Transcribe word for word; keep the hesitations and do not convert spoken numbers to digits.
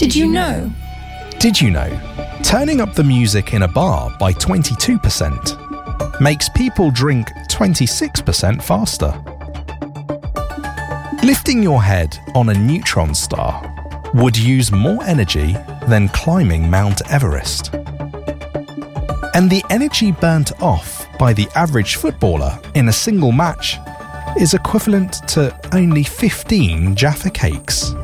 Did you know? Did you know? Turning up the music in a bar by twenty-two percent makes people drink twenty-six percent faster. Lifting your head on a neutron star would use more energy than climbing Mount Everest. And the energy burnt off by the average footballer in a single match is equivalent to only fifteen Jaffa cakes.